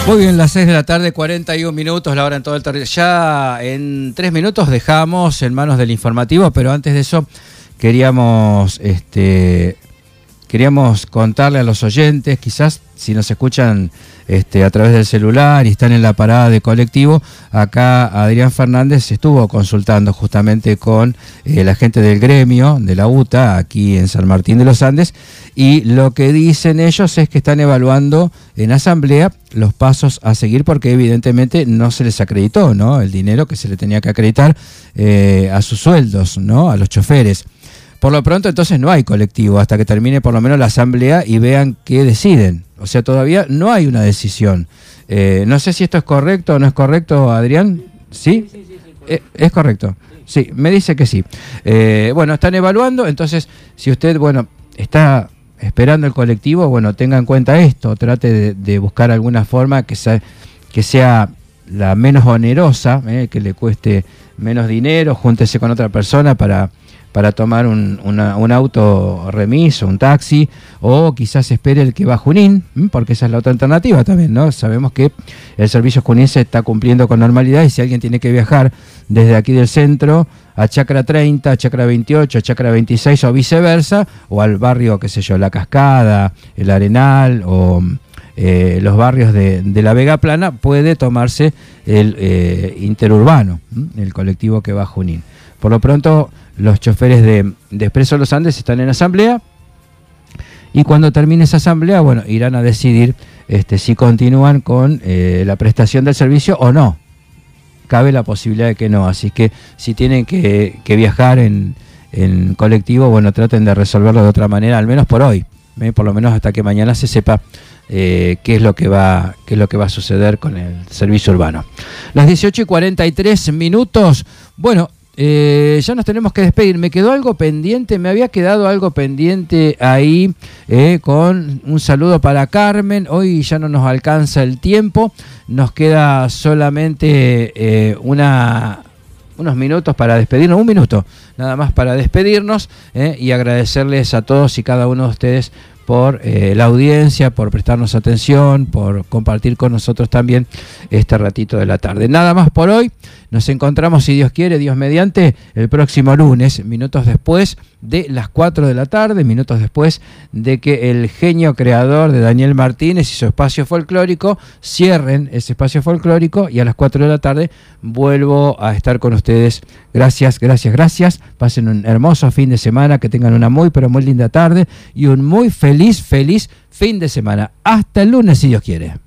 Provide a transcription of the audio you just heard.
Muy bien, las 6 de la tarde, 41 minutos, la hora en todo el territorio. Ya en 3 minutos dejamos en manos del informativo, pero antes de eso queríamos contarle a los oyentes, quizás si nos escuchan a través del celular y están en la parada de colectivo, acá Adrián Fernández estuvo consultando justamente con la gente del gremio de la UTA aquí en San Martín de los Andes, y lo que dicen ellos es que están evaluando en asamblea los pasos a seguir, porque evidentemente no se les acreditó, ¿no?, el dinero que se le tenía que acreditar a sus sueldos, ¿no?, a los choferes. Por lo pronto, entonces, no hay colectivo hasta que termine por lo menos la asamblea y vean qué deciden. O sea, todavía no hay una decisión. No sé si esto es correcto o no es correcto, Adrián. ¿Sí? Sí, ¿es correcto? Sí, me dice que sí. Bueno, están evaluando, entonces, si usted, está esperando el colectivo, tenga en cuenta esto, trate de buscar alguna forma que sea la menos onerosa, que le cueste menos dinero, júntese con otra persona para tomar un auto remiso, un taxi, o quizás espere el que va a Junín, porque esa es la otra alternativa también, ¿no? Sabemos que el servicio Junín se está cumpliendo con normalidad, y si alguien tiene que viajar desde aquí del centro a Chacra 30, a Chacra 28, a Chacra 26 o viceversa, o al barrio, qué sé yo, La Cascada, El Arenal o los barrios de la Vega Plana, puede tomarse el interurbano, el colectivo que va a Junín. Por lo pronto, los choferes de Expreso Los Andes están en asamblea, y cuando termine esa asamblea, irán a decidir si continúan con la prestación del servicio o no. Cabe la posibilidad de que no, así que si tienen que viajar en colectivo, traten de resolverlo de otra manera, al menos por hoy, por lo menos hasta que mañana se sepa qué es lo que va a suceder con el servicio urbano. Las 18:43 minutos. Ya nos tenemos que despedir. Me había quedado algo pendiente ahí, con un saludo para Carmen. Hoy ya no nos alcanza el tiempo, nos queda solamente unos minutos para despedirnos, un minuto nada más para despedirnos, y agradecerles a todos y cada uno de ustedes por la audiencia, por prestarnos atención, por compartir con nosotros también este ratito de la tarde. Nada más por hoy. Nos encontramos, si Dios quiere, Dios mediante, el próximo lunes, minutos después de las 4 de la tarde, minutos después de que el genio creador de Daniel Martínez y su espacio folclórico cierren ese espacio folclórico, y a las 4 de la tarde vuelvo a estar con ustedes. Gracias. Pasen un hermoso fin de semana, que tengan una muy, pero muy linda tarde y un muy feliz fin de semana. Hasta el lunes, si Dios quiere.